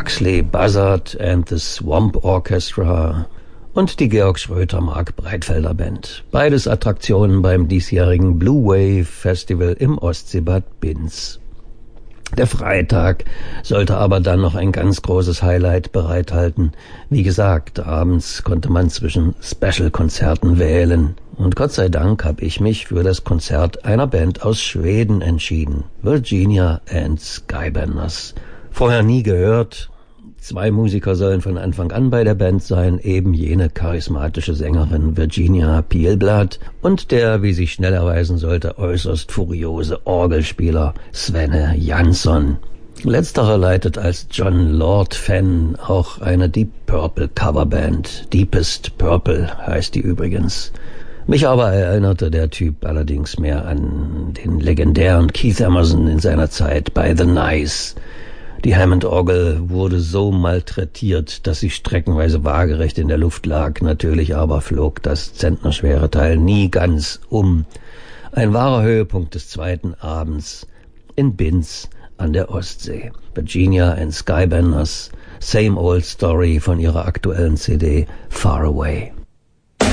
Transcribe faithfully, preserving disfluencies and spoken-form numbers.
Huxley Buzzard and the Swamp Orchestra und die Georg Schröter-Mark Breitfelder Band. Beides Attraktionen beim diesjährigen Blue Wave Festival im Ostseebad Binz. Der Freitag sollte aber dann noch ein ganz großes Highlight bereithalten. Wie gesagt, abends konnte man zwischen Special-Konzerten wählen. Und Gott sei Dank habe ich mich für das Konzert einer Band aus Schweden entschieden. Virginia and Skybenders. Vorher nie gehört. Zwei Musiker sollen von Anfang an bei der Band sein, eben jene charismatische Sängerin Virginia Pielblad und der, wie sich schnell erweisen sollte, äußerst furiose Orgelspieler Svenne Jansson. Letzterer leitet als John Lord-Fan auch eine Deep Purple Coverband. Deepest Purple heißt die übrigens. Mich aber erinnerte der Typ allerdings mehr an den legendären Keith Emerson in seiner Zeit bei The Nice. Die Hammond-Orgel wurde so malträtiert, dass sie streckenweise waagerecht in der Luft lag. Natürlich aber flog das zentnerschwere Teil nie ganz um. Ein wahrer Höhepunkt des zweiten Abends in Binz an der Ostsee. Virginia and Skybenders, Same Old Story von ihrer aktuellen C D Far Away.